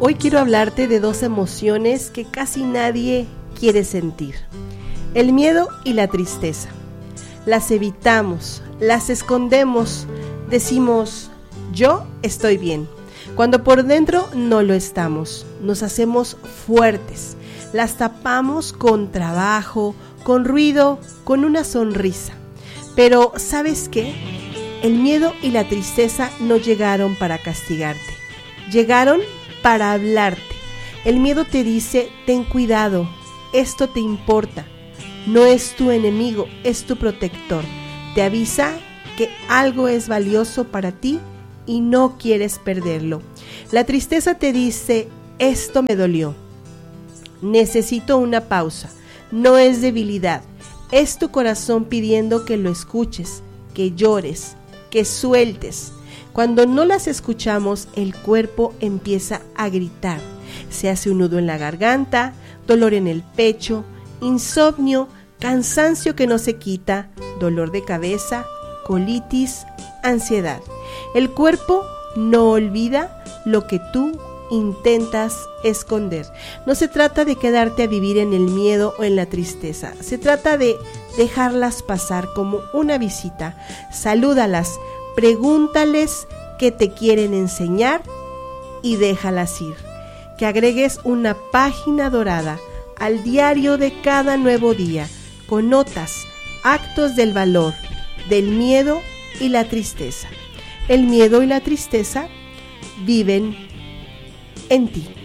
Hoy quiero hablarte de dos emociones que casi nadie quiere sentir: el miedo y la tristeza. Las evitamos, las escondemos, decimos, yo estoy bien, cuando por dentro no lo estamos. Nos hacemos fuertes, las tapamos con trabajo, con ruido, con una sonrisa. Pero ¿sabes qué? El miedo y la tristeza no llegaron para castigarte, llegaron para hablarte. El miedo te dice, ten cuidado, esto te importa, no es tu enemigo, es tu protector. Te avisa que algo es valioso para ti y no quieres perderlo. La tristeza te dice, esto me dolió, necesito una pausa. No es debilidad, es tu corazón pidiendo que lo escuches, que llores, que sueltes. Cuando no las escuchamos, el cuerpo empieza a gritar. Se hace un nudo en la garganta, dolor en el pecho, insomnio, cansancio que no se quita, dolor de cabeza, colitis, ansiedad. El cuerpo no olvida lo que tú intentas esconder. No se trata de quedarte a vivir en el miedo o en la tristeza. Se trata de dejarlas pasar como una visita. Salúdalas, pregúntales qué te quieren enseñar y déjalas ir. Que agregues una página dorada al diario de cada nuevo día con notas, actos del valor, del miedo y la tristeza. El miedo y la tristeza viven en ti.